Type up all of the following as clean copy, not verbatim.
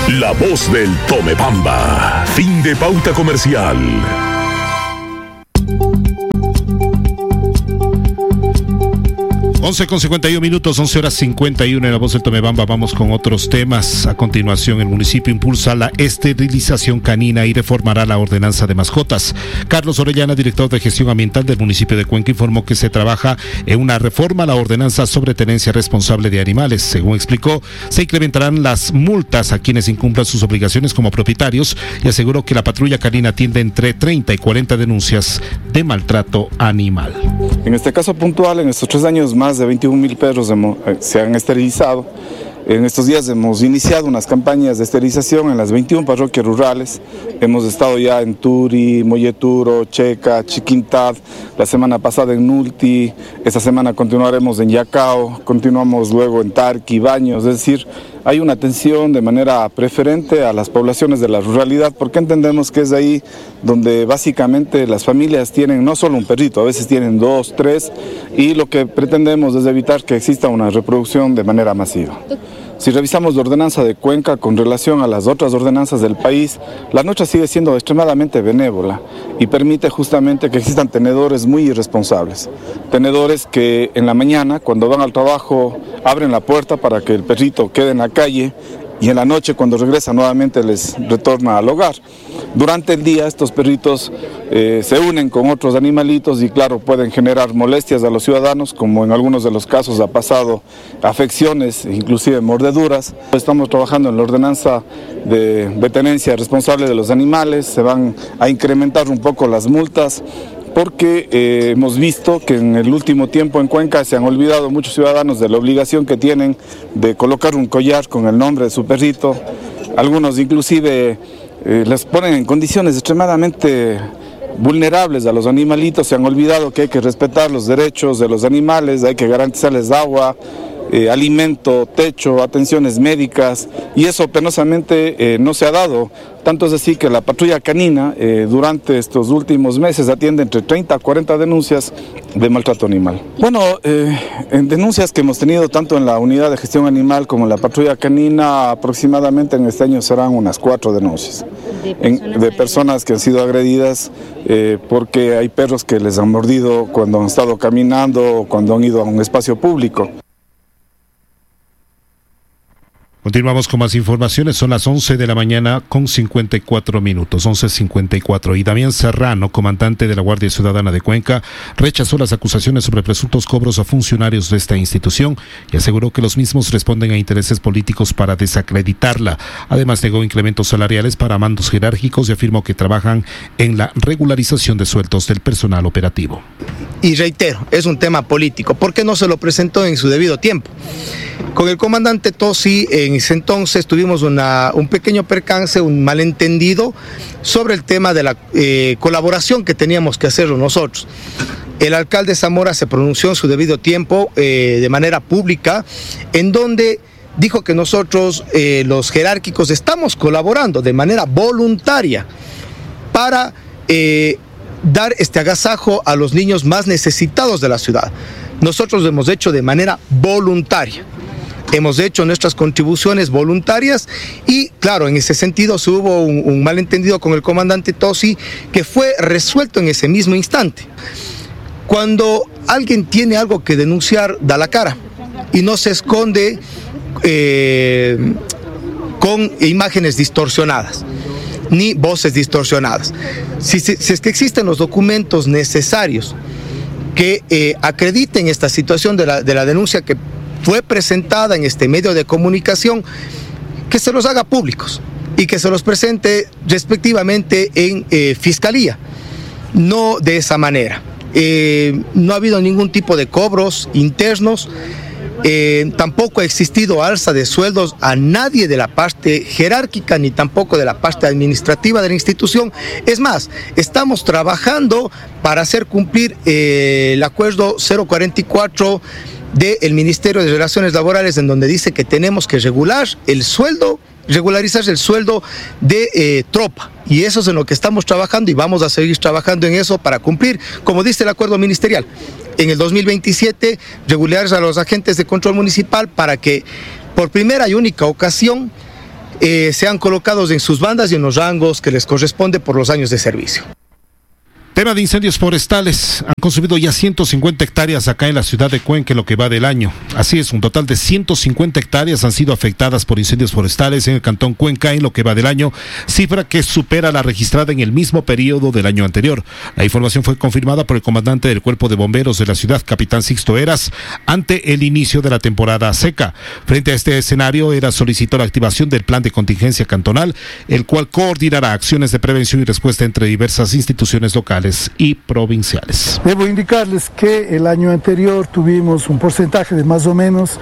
La voz del Tomebamba. Fin de pauta comercial. 11:51, 11:51 en la voz del Tomebamba. Vamos con otros temas. A continuación, el municipio impulsa la esterilización canina y reformará la ordenanza de mascotas. Carlos Orellana, director de gestión ambiental del municipio de Cuenca, informó que se trabaja en una reforma a la ordenanza sobre tenencia responsable de animales. Según explicó, se incrementarán las multas a quienes incumplan sus obligaciones como propietarios y aseguró que la patrulla canina atiende entre 30 y 40 denuncias de maltrato animal. En este caso puntual, en estos 3 años, más de 21,000 perros se han esterilizado. En estos días hemos iniciado unas campañas de esterilización en las 21 parroquias rurales. Hemos estado ya en Turi, Molleturo, Checa, Chiquintad, la semana pasada en Nulti, esta semana continuaremos en Yacao, continuamos luego en Tarqui, Baños, es decir, hay una atención de manera preferente a las poblaciones de la ruralidad, porque entendemos que es ahí donde básicamente las familias tienen no solo un perrito, a veces tienen 2, 3, y lo que pretendemos es evitar que exista una reproducción de manera masiva. Si revisamos la ordenanza de Cuenca con relación a las otras ordenanzas del país, la nuestra sigue siendo extremadamente benévola y permite justamente que existan tenedores muy irresponsables. Tenedores que en la mañana, cuando van al trabajo, abren la puerta para que el perrito quede en la calle y en la noche, cuando regresa nuevamente, les retorna al hogar. Durante el día estos perritos se unen con otros animalitos y claro, pueden generar molestias a los ciudadanos, como en algunos de los casos ha pasado afecciones, inclusive mordeduras. Estamos trabajando en la ordenanza de tenencia responsable de los animales, se van a incrementar un poco las multas, porque hemos visto que en el último tiempo en Cuenca se han olvidado muchos ciudadanos de la obligación que tienen de colocar un collar con el nombre de su perrito. Algunos inclusive les ponen en condiciones extremadamente vulnerables a los animalitos, se han olvidado que hay que respetar los derechos de los animales, hay que garantizarles agua, alimento, techo, atenciones médicas, y eso penosamente no se ha dado. Tanto es así que la patrulla canina durante estos últimos meses atiende entre 30 a 40 denuncias de maltrato animal. Bueno, en denuncias que hemos tenido tanto en la unidad de gestión animal como en la patrulla canina, aproximadamente en este año serán unas 4 denuncias de personas que han sido agredidas porque hay perros que les han mordido cuando han estado caminando o cuando han ido a un espacio público. Continuamos con más informaciones, son las 11 de la mañana con 54 minutos, 11:54. Y Damián Serrano, comandante de la Guardia Ciudadana de Cuenca, rechazó las acusaciones sobre presuntos cobros a funcionarios de esta institución y aseguró que los mismos responden a intereses políticos para desacreditarla. Además, negó incrementos salariales para mandos jerárquicos y afirmó que trabajan en la regularización de sueldos del personal operativo. Y reitero, es un tema político. ¿Por qué no se lo presentó en su debido tiempo? Con el comandante Tosi, en ese entonces tuvimos un pequeño percance, un malentendido sobre el tema de la colaboración que teníamos que hacer nosotros. El alcalde Zamora se pronunció en su debido tiempo de manera pública, en donde dijo que nosotros, los jerárquicos, estamos colaborando de manera voluntaria para dar este agasajo a los niños más necesitados de la ciudad. Nosotros lo hemos hecho de manera voluntaria. Hemos hecho nuestras contribuciones voluntarias y, claro, en ese sentido se hubo un malentendido con el comandante Tosi que fue resuelto en ese mismo instante. Cuando alguien tiene algo que denunciar, da la cara y no se esconde con imágenes distorsionadas ni voces distorsionadas. Si es que existen los documentos necesarios que acrediten esta situación de la denuncia que fue presentada en este medio de comunicación, que se los haga públicos y que se los presente respectivamente en fiscalía, no de esa manera. No ha habido ningún tipo de cobros internos, tampoco ha existido alza de sueldos a nadie de la parte jerárquica ni tampoco de la parte administrativa de la institución. Es más, estamos trabajando para hacer cumplir el acuerdo 044 del Ministerio de Relaciones Laborales, en donde dice que tenemos que regularizar el sueldo de tropa, y eso es en lo que estamos trabajando y vamos a seguir trabajando en eso para cumplir, como dice el acuerdo ministerial, en el 2027 regularizar a los agentes de control municipal para que por primera y única ocasión sean colocados en sus bandas y en los rangos que les corresponde por los años de servicio. Tema de incendios forestales. Han consumido ya 150 hectáreas acá en la ciudad de Cuenca en lo que va del año. Así es, un total de 150 hectáreas han sido afectadas por incendios forestales en el cantón Cuenca en lo que va del año, cifra que supera la registrada en el mismo periodo del año anterior. La información fue confirmada por el comandante del Cuerpo de Bomberos de la ciudad, capitán Sixto Eras, ante el inicio de la temporada seca. Frente a este escenario, Eras solicitó la activación del plan de contingencia cantonal, el cual coordinará acciones de prevención y respuesta entre diversas instituciones locales y provinciales. Debo indicarles que el año anterior tuvimos un porcentaje de más o menos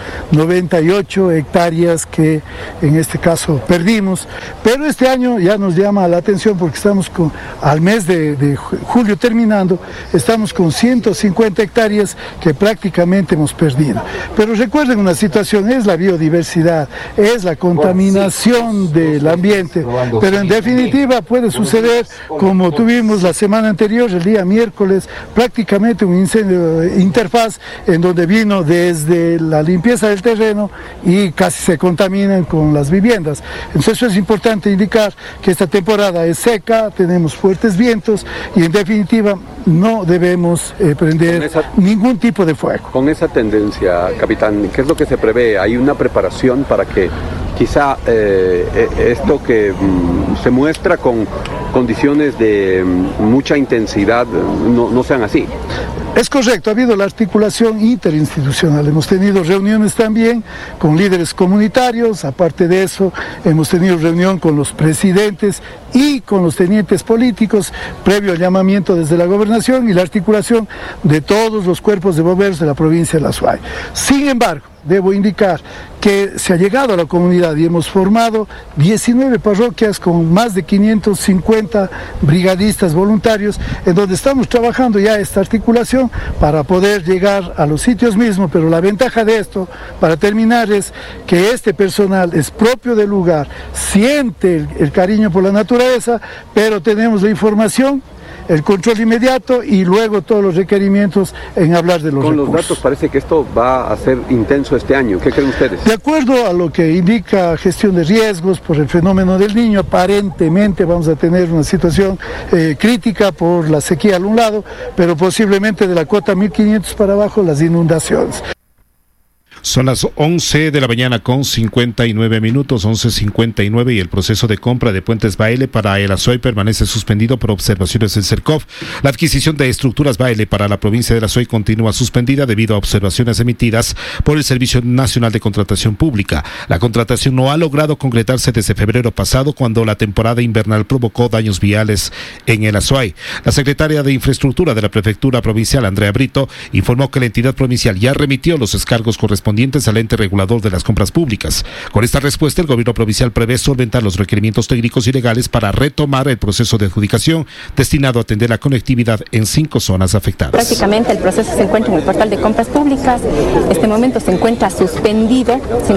98 hectáreas que en este caso perdimos, pero este año ya nos llama la atención porque estamos al mes de julio terminando, estamos con 150 hectáreas que prácticamente hemos perdido. Pero recuerden una situación, es la biodiversidad, es la contaminación del ambiente, pero en definitiva puede suceder como tuvimos la semana anterior, el día miércoles, prácticamente un incendio interfaz en donde vino desde la limpieza del terreno y casi se contaminan con las viviendas. Entonces eso es importante indicar que esta temporada es seca, tenemos fuertes vientos y en definitiva no debemos prender ningún tipo de fuego. Con esa tendencia, capitán, ¿qué es lo que se prevé? ¿Hay una preparación para que quizá esto que se muestra con condiciones de mucha intensidad no sean así? Es correcto, ha habido la articulación interinstitucional, hemos tenido reuniones también con líderes comunitarios, aparte de eso hemos tenido reunión con los presidentes y con los tenientes políticos, previo al llamamiento desde la gobernación y la articulación de todos los cuerpos de bomberos de la provincia de La Suay. Sin embargo, debo indicar que se ha llegado a la comunidad y hemos formado 19 parroquias con más de 550 brigadistas voluntarios, en donde estamos trabajando ya esta articulación para poder llegar a los sitios mismos, pero la ventaja de esto, para terminar, es que este personal es propio del lugar, siente el cariño por la naturaleza, pero tenemos la información, el control inmediato y luego todos los requerimientos en hablar de los recursos. Con los datos parece que esto va a ser intenso este año. ¿Qué creen ustedes? De acuerdo a lo que indica gestión de riesgos por el fenómeno del Niño, aparentemente vamos a tener una situación crítica por la sequía al un lado, pero posiblemente de la cota 1500 para abajo las inundaciones. Son las 11 de la mañana con 59 minutos, 11:59, y el proceso de compra de puentes Baele para el Azuay permanece suspendido por observaciones del CERCOV. La adquisición de estructuras Baele para la provincia del Azuay continúa suspendida debido a observaciones emitidas por el Servicio Nacional de Contratación Pública. La contratación no ha logrado concretarse desde febrero pasado, cuando la temporada invernal provocó daños viales en el Azuay. La secretaria de Infraestructura de la Prefectura Provincial, Andrea Brito, informó que la entidad provincial ya remitió los descargos correspondientes al ente regulador de las compras públicas. Con esta respuesta, el gobierno provincial prevé solventar los requerimientos técnicos y legales para retomar el proceso de adjudicación destinado a atender la conectividad en 5 zonas afectadas. Prácticamente el proceso se encuentra en el portal de compras públicas. Este momento se encuentra suspendido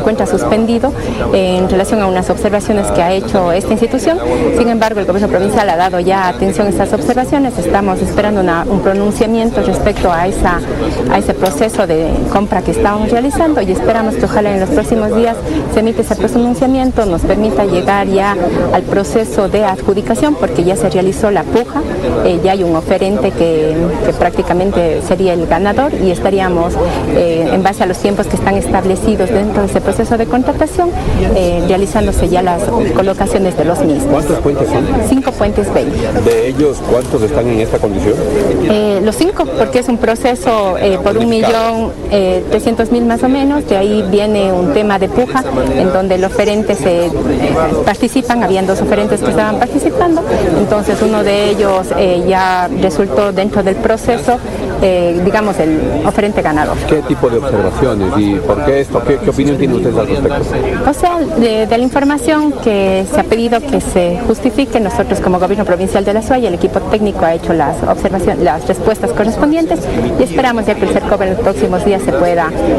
en relación a unas observaciones que ha hecho esta institución. Sin embargo, el gobierno provincial ha dado ya atención a estas observaciones. Estamos esperando un pronunciamiento respecto a ese proceso de compra que estábamos realizando, y esperamos que ojalá en los próximos días se emita ese pronunciamiento, nos permita llegar ya al proceso de adjudicación, porque ya se realizó la puja, ya hay un oferente que prácticamente sería el ganador, y estaríamos en base a los tiempos que están establecidos dentro de ese proceso de contratación, realizándose ya las colocaciones de los mismos. ¿Cuántos puentes son? 5 puentes 20. ¿De ellos cuántos están en esta condición? Los 5, porque es un proceso por 1.300.000 más o menos. De ahí viene un tema de puja, en donde los oferentes participan, habían 2 oferentes que estaban participando, entonces uno de ellos ya resultó dentro del proceso, digamos, el oferente ganador. ¿Qué tipo de observaciones y por qué esto? ¿Qué opinión tiene usted al respecto? O sea, de la información que se ha pedido que se justifique, nosotros como gobierno provincial de La Suay, el equipo técnico ha hecho las observaciones, las respuestas correspondientes, y esperamos ya que el CERCOV en los próximos días se pueda emitir un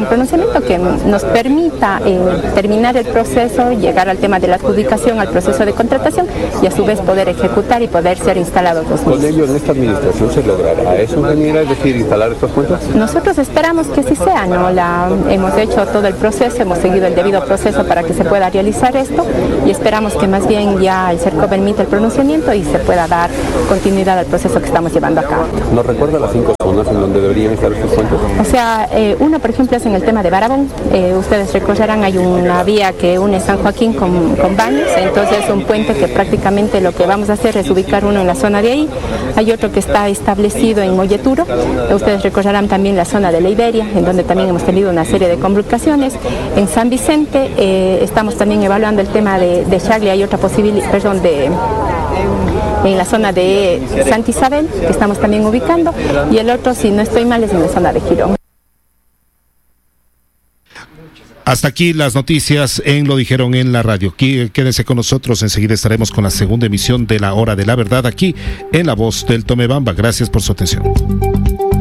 pronunciamiento que nos permita terminar el proceso, llegar al tema de la adjudicación, al proceso de contratación y a su vez poder ejecutar y poder ser instalados los mismos. ¿Con ello en esta administración se logrará eso, ingeniera, es decir, instalar estas cuentas? Nosotros esperamos que así sea, ¿no? Hemos hecho todo el proceso, hemos seguido el debido proceso para que se pueda realizar esto y esperamos que más bien ya el CERCO permita el pronunciamiento y se pueda dar continuidad al proceso que estamos llevando a cabo. ¿Nos recuerda las 5 zonas en donde deberían estar estas cuentas? O sea, uno por ejemplo es en el tema de Barabón, ustedes recordarán, hay una vía que une San Joaquín con Baños, entonces es un puente que prácticamente lo que vamos a hacer es ubicar uno en la zona de ahí, hay otro que está establecido en Molleturo, ustedes recordarán también la zona de la Iberia, en donde también hemos tenido una serie de convocaciones, en San Vicente estamos también evaluando el tema de Chagli, hay otra posibilidad, en la zona de Santa Isabel, que estamos también ubicando, y el otro, si no estoy mal, es en la zona de Girón. Hasta aquí las noticias en Lo Dijeron en la Radio. Quédense con nosotros, enseguida estaremos con la segunda emisión de La Hora de la Verdad aquí en La Voz del Tomebamba. Gracias por su atención.